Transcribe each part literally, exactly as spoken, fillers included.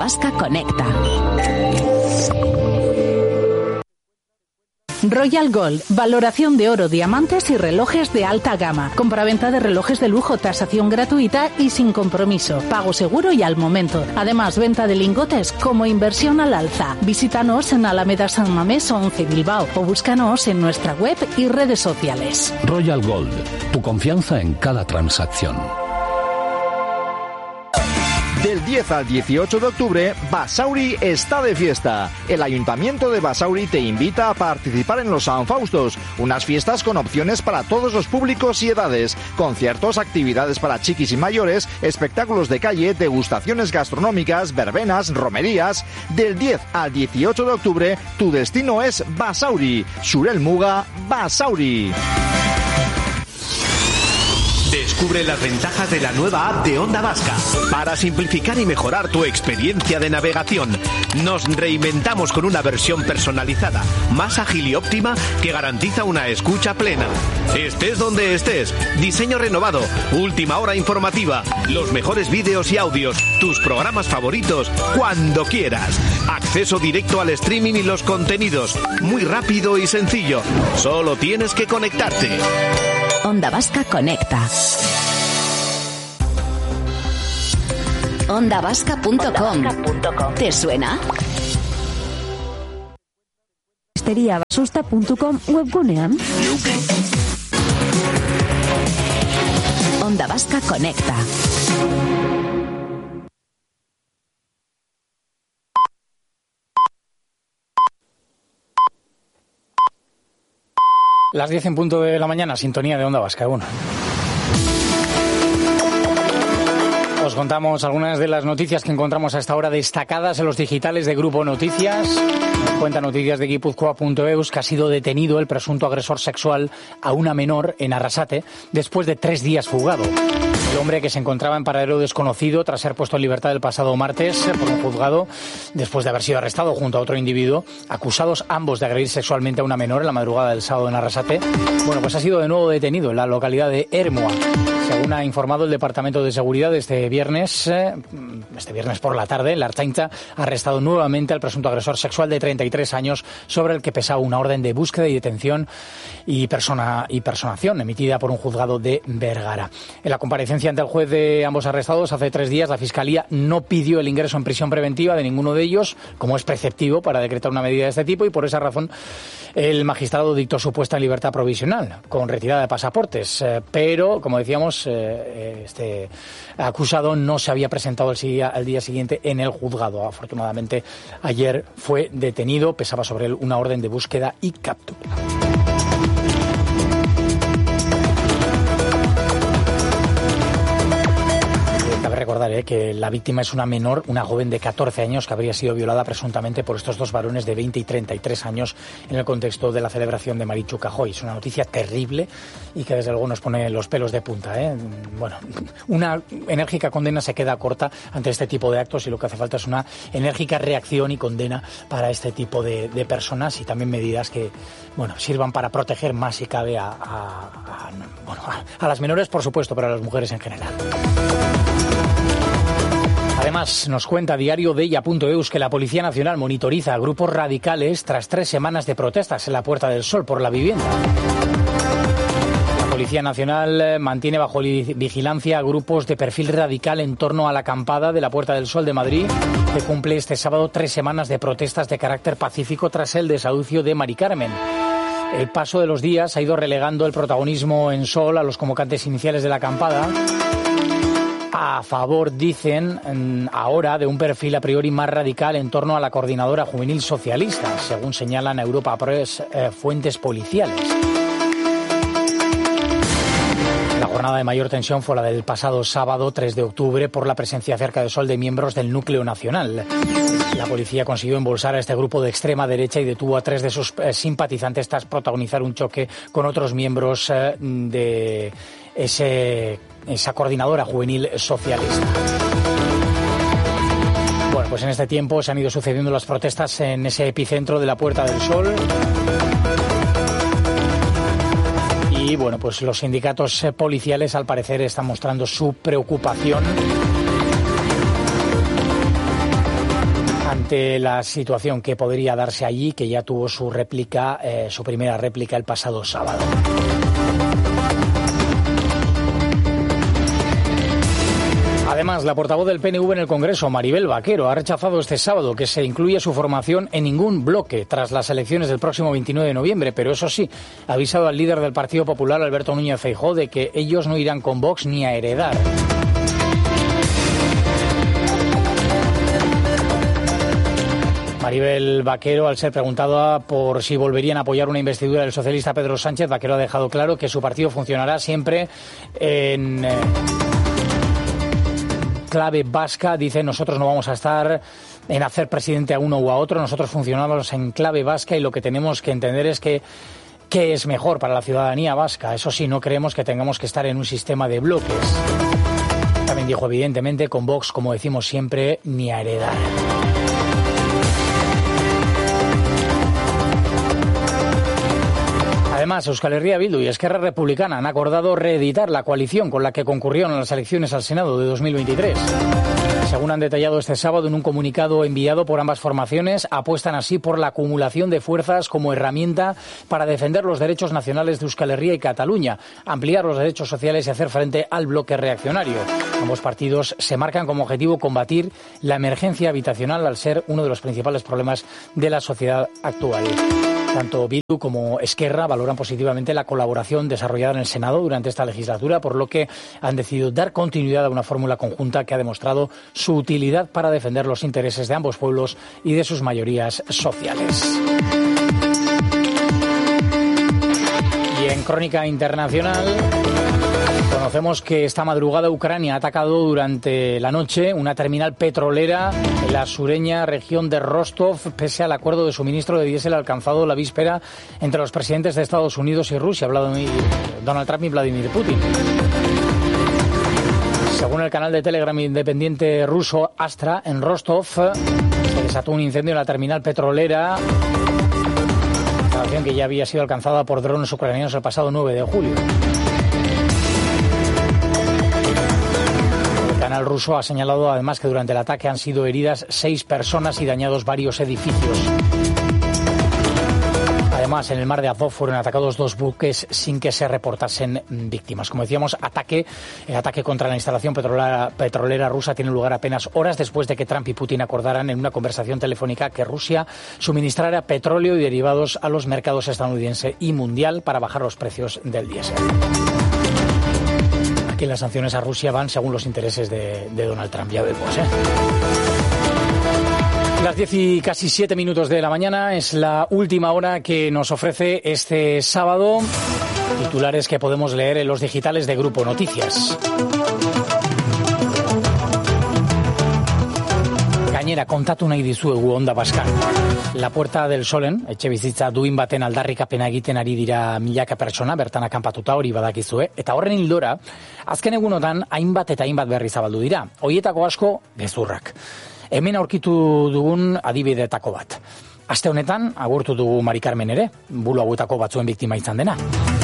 Vasca Conecta. Royal Gold, valoración de oro, diamantes y relojes de alta gama. Compraventa de relojes de lujo, tasación gratuita y sin compromiso. Pago seguro y al momento. Además, venta de lingotes como inversión al alza. Visítanos en Alameda San Mamés once Bilbao o búscanos en nuestra web y redes sociales. Royal Gold, tu confianza en cada transacción. Del diez al dieciocho de octubre, Basauri está de fiesta. El Ayuntamiento de Basauri te invita a participar en los San Faustos, unas fiestas con opciones para todos los públicos y edades, conciertos, actividades para chiquis y mayores, espectáculos de calle, degustaciones gastronómicas, verbenas, romerías. Del diez al dieciocho de octubre, tu destino es Basauri. Xurel Muga, Basauri. Descubre las ventajas de la nueva app de Onda Vasca para simplificar y mejorar tu experiencia de navegación. Nos reinventamos con una versión personalizada, más ágil y óptima que garantiza una escucha plena. Estés donde estés, diseño renovado, última hora informativa, los mejores vídeos y audios, tus programas favoritos, cuando quieras. Acceso directo al streaming y los contenidos, muy rápido y sencillo. Solo tienes que conectarte. Onda Vasca Conecta. onda vasca punto com. ¿Te suena? Basusta punto com webgunean. Onda Vasca Conecta. Las diez en punto de la mañana, sintonía de Onda Vasca. Bueno. Os contamos algunas de las noticias que encontramos a esta hora destacadas en los digitales de Grupo Noticias. Nos cuenta Noticias de Guipúzcoa punto eus que ha sido detenido el presunto agresor sexual a una menor en Arrasate después de tres días fugado. El hombre, que se encontraba en paradero desconocido tras ser puesto en libertad el pasado martes por un juzgado después de haber sido arrestado junto a otro individuo, acusados ambos de agredir sexualmente a una menor en la madrugada del sábado en Arrasate, bueno, pues ha sido de nuevo detenido en la localidad de Ermua. Según ha informado el Departamento de Seguridad, este viernes, este viernes por la tarde, la Ertzaintza ha arrestado nuevamente al presunto agresor sexual de treinta y tres años sobre el que pesaba una orden de búsqueda y detención y, persona, y personación emitida por un juzgado de Vergara. En la comparecencia ante el juez de ambos arrestados hace tres días, la Fiscalía no pidió el ingreso en prisión preventiva de ninguno de ellos, como es preceptivo para decretar una medida de este tipo, y por esa razón el magistrado dictó su puesta en libertad provisional, con retirada de pasaportes. Eh, pero, como decíamos, eh, este acusado no se había presentado el día, el día siguiente en el juzgado. Afortunadamente, ayer fue detenido, pesaba sobre él una orden de búsqueda y captura. Recordar eh, que la víctima es una menor, una joven de catorce años que habría sido violada presuntamente por estos dos varones de veinte y treinta y tres años en el contexto de la celebración de Marichu Cajoy. Es una noticia terrible y que desde luego nos pone los pelos de punta. ¿eh? Bueno, una enérgica condena se queda corta ante este tipo de actos y lo que hace falta es una enérgica reacción y condena para este tipo de, de personas y también medidas que, bueno, sirvan para proteger más si cabe a, a, a, bueno, a, a las menores, por supuesto, pero a las mujeres en general. Además, nos cuenta Diario de ella punto eus que la Policía Nacional monitoriza a grupos radicales tras tres semanas de protestas en la Puerta del Sol por la vivienda. La Policía Nacional mantiene bajo vigilancia a grupos de perfil radical en torno a la acampada de la Puerta del Sol de Madrid, que cumple este sábado tres semanas de protestas de carácter pacífico tras el desahucio de Mari Carmen. El paso de los días ha ido relegando el protagonismo en Sol a los convocantes iniciales de la acampada, a favor, dicen, ahora de un perfil a priori más radical en torno a la coordinadora juvenil socialista, según señalan a Europa Press eh, fuentes policiales. La jornada de mayor tensión fue la del pasado sábado tres de octubre por la presencia cerca de Sol de miembros del núcleo nacional. La policía consiguió embolsar a este grupo de extrema derecha y detuvo a tres de sus eh, simpatizantes tras protagonizar un choque con otros miembros eh, de ese, esa coordinadora juvenil socialista. Bueno, pues en este tiempo se han ido sucediendo las protestas en ese epicentro de la Puerta del Sol. Y bueno, pues los sindicatos policiales al parecer están mostrando su preocupación ante la situación que podría darse allí, que ya tuvo su réplica, eh, su primera réplica el pasado sábado. Además, la portavoz del P N V en el Congreso, Maribel Vaquero, ha rechazado este sábado que se incluya su formación en ningún bloque tras las elecciones del próximo veintinueve de noviembre, pero eso sí, ha avisado al líder del Partido Popular, Alberto Núñez Feijóo, de que ellos no irán con Vox ni a heredar. Maribel Vaquero, al ser preguntada por si volverían a apoyar una investidura del socialista Pedro Sánchez, Vaquero ha dejado claro que su partido funcionará siempre en Eh, clave vasca. Dice, nosotros no vamos a estar en hacer presidente a uno u a otro, nosotros funcionamos en clave vasca y lo que tenemos que entender es que qué es mejor para la ciudadanía vasca. Eso sí, no creemos que tengamos que estar en un sistema de bloques. También dijo, evidentemente, con Vox, como decimos siempre, ni a heredar. Además, Euskal Herria Bildu y Esquerra Republicana han acordado reeditar la coalición con la que concurrieron a las elecciones al Senado de dos mil veintitrés. Según han detallado este sábado en un comunicado enviado por ambas formaciones, apuestan así por la acumulación de fuerzas como herramienta para defender los derechos nacionales de Euskal Herria y Cataluña, ampliar los derechos sociales y hacer frente al bloque reaccionario. Ambos partidos se marcan como objetivo combatir la emergencia habitacional al ser uno de los principales problemas de la sociedad actual. Tanto Bildu como Esquerra valoran positivamente la colaboración desarrollada en el Senado durante esta legislatura, por lo que han decidido dar continuidad a una fórmula conjunta que ha demostrado su utilidad para defender los intereses de ambos pueblos y de sus mayorías sociales. Y en crónica internacional, conocemos que esta madrugada Ucrania ha atacado durante la noche una terminal petrolera en la sureña región de Rostov, pese al acuerdo de suministro de diésel alcanzado la víspera entre los presidentes de Estados Unidos y Rusia, Donald Trump y Vladimir Putin. Según el canal de Telegram independiente ruso Astra, en Rostov se desató un incendio en la terminal petrolera, instalación que ya había sido alcanzada por drones ucranianos el pasado nueve de julio. El canal ruso ha señalado además que durante el ataque han sido heridas seis personas y dañados varios edificios. Además, en el mar de Azov fueron atacados dos buques sin que se reportasen víctimas. Como decíamos, ataque, el ataque contra la instalación petrolera, petrolera rusa tiene lugar apenas horas después de que Trump y Putin acordaran en una conversación telefónica que Rusia suministrara petróleo y derivados a los mercados estadounidense y mundial para bajar los precios del diésel. Aquí las sanciones a Rusia van según los intereses de, de Donald Trump, ya vemos, ¿eh? Las diez y casi siete minutos de la mañana es la última hora que nos ofrece este sábado. Titulares que podemos leer en los digitales de Grupo Noticias. Gainera, kontatu nahi dizuegu Onda Baskan. La Puerta del Solen, etxebizitza duin baten aldarrikapena egiten ari dira milaka pertsona, bertan akanpatuta, hori badakizue, eta horren hildora, azken egunotan hainbat eta hainbat berri zabaldu dira. Hoietako asko gezurrak. Hemen aurkitu dugun adibidetako bat. Aste honetan, agurtu dugu Mari Carmen ere, bulo hauetako batzuen biktima izan dena.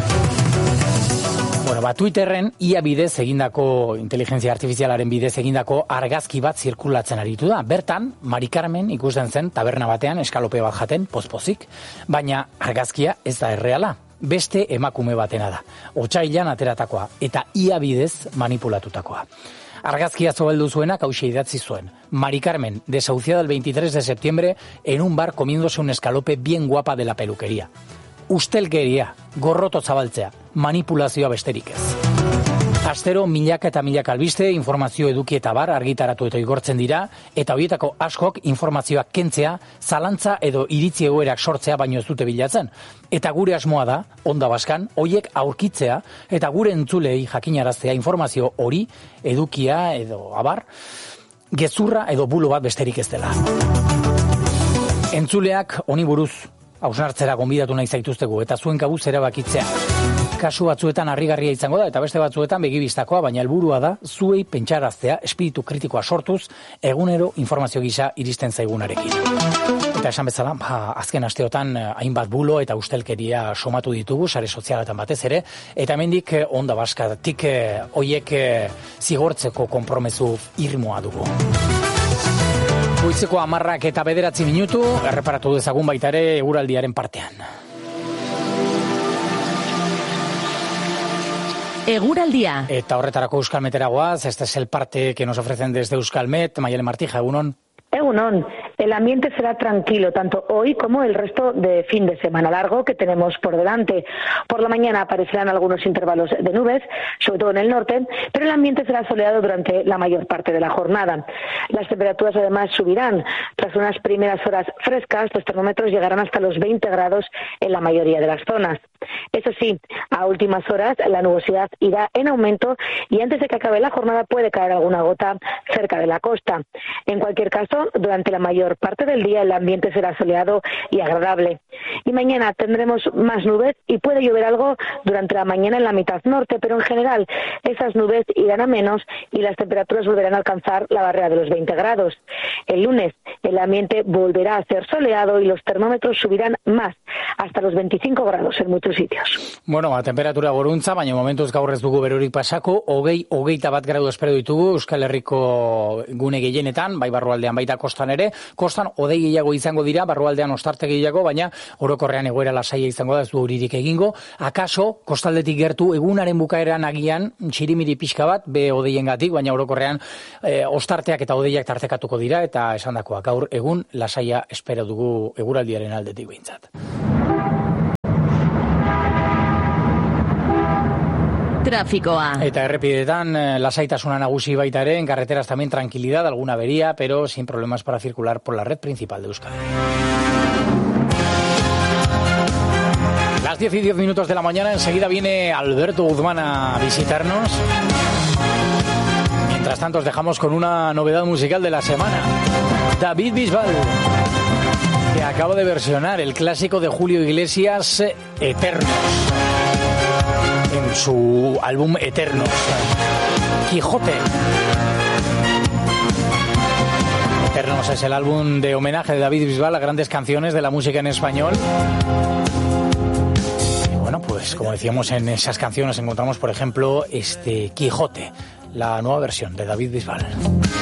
Bueno, ba, Twitterren ia bidez egindako, inteligentzia artifizialaren bidez egindako argazki bat zirkulatzen aritu da. Bertan, Mari Carmen ikusten zen taberna batean eskalope bat jaten, pozpozik, baina argazkia ez da erreala. Beste emakume batena da. Otsailean ateratakoa eta ia bidez manipulatutakoa. Argazkia zobeldu zuenak hauxe idatzi zuen. Mari Carmen, desahuciada el veintitrés de septiembre en un bar comiéndose un escalope bien guapa de la peluquería. Ustelkeria, gorroto zabaltzea, manipulazioa besterik ez. Astero milaka eta milaka albiste, informazio eduki eta bar argitaratu eta igortzen dira, eta horietako askok informazioak kentzea, zalantza edo iritzi egoerak sortzea baino ez dute bilatzen. Eta gure asmoa da, Onda Baskan, hoiek aurkitzea, eta gure entzulei jakinaraztea informazio hori, edukia edo abar, gezurra edo bulo bat besterik ez dela. Entzuleak honi buruz hausnartzera gonbidatu nahi zaituztegu, eta zuen kabuz erabakitzea. Kasu batzuetan harrigarria izango da, eta beste batzuetan begibistakoa, baina helburua da zuei pentsaraztea, espiritu kritikoa sortuz, egunero informazio gisa iristen zaigunarekin. Eta esan bezala, ba, azken asteotan hainbat bulo eta ustelkeria somatu ditugu, sare sozialetan batez ere, eta hemendik Onda Baskatik hoiek zigortzeko konpromezu irmoa dugu. Goizeko hamarrak eta bederatzi minutu, erreparatu dezagun baita ere eguraldiaren partean. Eguraldia. Eta horretarako Euskalmetera goaz, este es el parte que nos ofrecen desde Euskalmet. Mayalen Martija, egunon. Egunon, el ambiente será tranquilo tanto hoy como el resto de fin de semana largo que tenemos por delante. Por la mañana aparecerán algunos intervalos de nubes, sobre todo en el norte, pero el ambiente será soleado durante la mayor parte de la jornada. Las temperaturas además subirán. Tras unas primeras horas frescas, los termómetros llegarán hasta los veinte grados en la mayoría de las zonas. Eso sí, a últimas horas la nubosidad irá en aumento y antes de que acabe la jornada puede caer alguna gota cerca de la costa. En cualquier caso, durante la mayor parte del día el ambiente será soleado y agradable. Y mañana tendremos más nubes y puede llover algo durante la mañana en la mitad norte, pero en general esas nubes irán a menos y las temperaturas volverán a alcanzar la barrera de los veinte grados. El lunes el ambiente volverá a ser soleado y los termómetros subirán más, hasta los veinticinco grados en muchos sitios. Bueno, a temperatura goruntza, baina momentuz gaur ez dugu berorik pasako, hogei, hogeita bat gradu espero ditugu Euskal Herriko gune gehienetan, bai barrualdean baita kostan ere, kostan hodei gehiago izango dira, barrualdean ostarte gehiago, baina orokorrean egoera lasaia izango da, ez du horirik egingo. Akaso, kostaldetik gertu, egunaren bukaeran agian, txirimiri pixka bat, be hodeiengatik, baina orokorrean e, ostarteak eta hodeiak tartekatuko dira, eta esandakoa, gaur egun lasaia espero dugu eguraldiaren aldetik behintzat. Trafikoa. Eta errepidetan lasaitasuna nagusi baita ere, en carreteras también tranquilidad, alguna avería, pero sin problemas para circular por la red principal de Euskadi. Las diez y diez minutos de la mañana, enseguida viene Alberto Guzmán a visitarnos. Mientras tanto, os dejamos con una novedad musical de la semana. David Bisbal, que acaba de versionar el clásico de Julio Iglesias, Eternos, en su álbum Eternos. Quijote. Eternos es el álbum de homenaje de David Bisbal a grandes canciones de la música en español. Y bueno, pues como decíamos, en esas canciones encontramos, por ejemplo, este Quijote, la nueva versión de David Bisbal.